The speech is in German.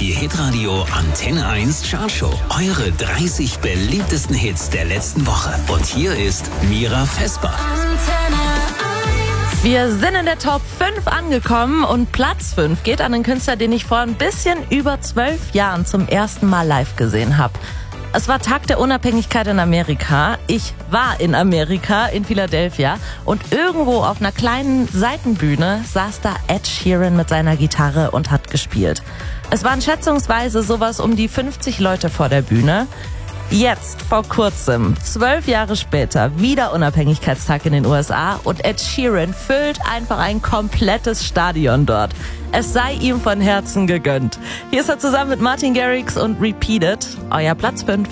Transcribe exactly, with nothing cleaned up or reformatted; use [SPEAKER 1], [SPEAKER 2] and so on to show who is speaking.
[SPEAKER 1] Die Hitradio Antenne eins Chartshow. Eure dreißig beliebtesten Hits der letzten Woche. Und hier ist Mira Vesper.
[SPEAKER 2] Wir sind in der Top fünf angekommen und Platz fünf geht an einen Künstler, den ich vor ein bisschen über zwölf Jahren zum ersten Mal live gesehen habe. Es war Tag der Unabhängigkeit in Amerika. Ich war in Amerika, in Philadelphia, und irgendwo auf einer kleinen Seitenbühne saß da Ed Sheeran mit seiner Gitarre und hat gespielt. Es waren schätzungsweise sowas um die fünfzig Leute vor der Bühne. Jetzt, vor kurzem, zwölf Jahre später, wieder Unabhängigkeitstag in den U S A und Ed Sheeran füllt einfach ein komplettes Stadion dort. Es sei ihm von Herzen gegönnt. Hier ist er zusammen mit Martin Garrix und Repeat It, euer Platz fünf.